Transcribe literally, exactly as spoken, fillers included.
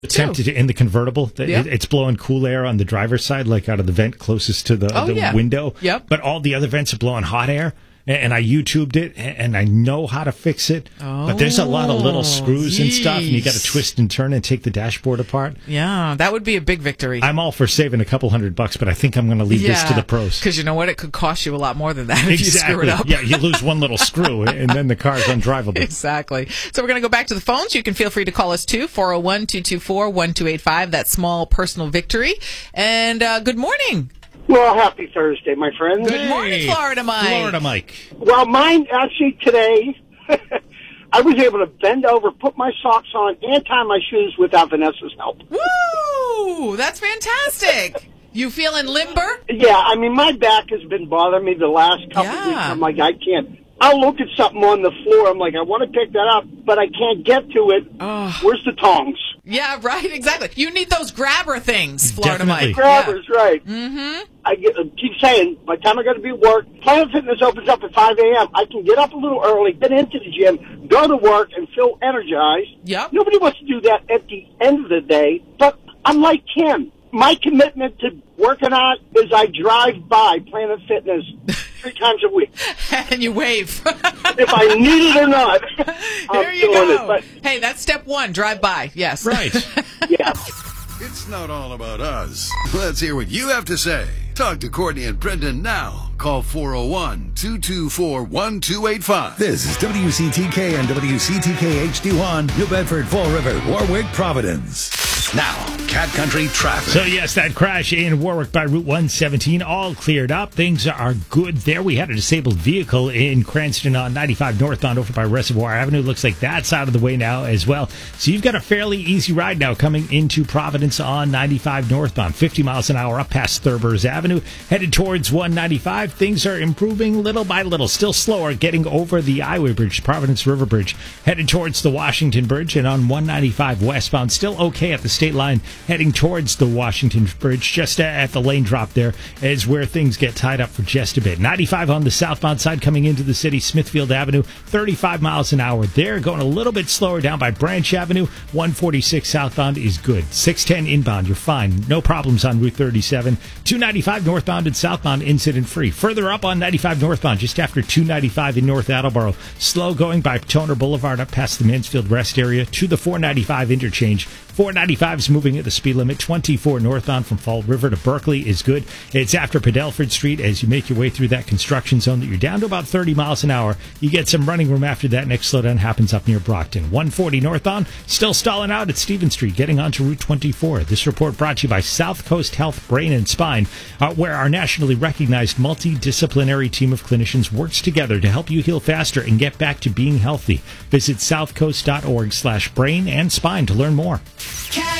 Tempted to, in the convertible. Yeah. It, it's blowing cool air on the driver's side, like out of the vent closest to the, Oh, the yeah. window. Yep. But all the other vents are blowing hot air. And I YouTubed it, and I know how to fix it. Oh, but there's a lot of little screws and stuff, and you got to yeesh. twist and turn and take the dashboard apart. Yeah, that would be a big victory. I'm all for saving a couple hundred bucks, but I think I'm going to leave this to the pros. Because you know what? It could cost you a lot more than that if Exactly. you screw it up. Yeah, you lose one little screw, and then the car's undrivable. Exactly. So we're going to go back to the phones. You can feel free to call us too, four oh one, two two four, one two eight five, that small personal victory. And uh, good morning. Well, happy Thursday, my friends. Good morning, Florida Mike. Florida Mike. Well, mine actually today, I was able to bend over, put my socks on, and tie my shoes without Vanessa's help. Woo! That's fantastic. You feeling limber? Yeah, I mean, my back has been bothering me the last couple Yeah. of weeks. I'm like, I can't. I'll look at something on the floor. I'm like, I want to pick that up, but I can't get to it. Oh. Where's the tongs? Yeah, right, exactly. You need those grabber things, Florida Definitely. Mike. Grabbers, right. Mm-hmm. I get, uh, keep saying, by the time I got to be at work, Planet Fitness opens up at five a.m. I can get up a little early, get into the gym, go to work, and feel energized. Yep. Nobody wants to do that at the end of the day, but I'm like Kim. My commitment to working out is I drive by Planet Fitness three times a week. And you wave. If I need it or not, I'm There you doing go. it. But, Hey, that's step one. Drive by. Yes. Right. yeah. It's not all about us. Let's hear what you have to say. Talk to Courtney and Brendan now. Call four oh one, two two four, one two eight five. This is W C T K and W C T K H D one, New Bedford, Fall River, Warwick, Providence. Now, Cat Country traffic. So, yes, that crash in Warwick by Route one seventeen, all cleared up. Things are good there. We had a disabled vehicle in Cranston on ninety-five northbound over by Reservoir Avenue. Looks like that's out of the way now as well. So you've got a fairly easy ride now coming into Providence on ninety-five northbound. fifty miles an hour up past Thurbers Avenue. Headed towards one ninety-five. Things are improving little by little. Still slower getting over the Iowa Bridge, Providence River Bridge. Headed towards the Washington Bridge, and on one ninety-five westbound. Still okay at the state line heading towards the Washington Bridge. Just at the lane drop there is where things get tied up for just a bit. ninety-five on the southbound side coming into the city, Smithfield Avenue, thirty-five miles an hour there. Going a little bit slower down by Branch Avenue. one forty-six southbound is good. six ten inbound, you're fine. No problems on Route thirty-seven. two ninety-five northbound and southbound incident free. Further up on ninety-five northbound, just after two ninety-five in North Attleboro. Slow going by Toner Boulevard up past the Mansfield Rest area to the four ninety-five interchange. four ninety-five is moving at the speed limit. twenty-four northbound from Fall River to Berkeley is good. It's after Padelford Street as you make your way through that construction zone that you're down to about thirty miles an hour. You get some running room after that. Next slowdown happens up near Brockton. one forty northbound, still stalling out at Stevens Street, getting onto Route twenty-four. This report brought to you by South Coast Health, Brain and Spine, uh, where our nationally recognized multidisciplinary team of clinicians works together to help you heal faster and get back to being healthy. Visit southcoast.org slash brain and spine to learn more.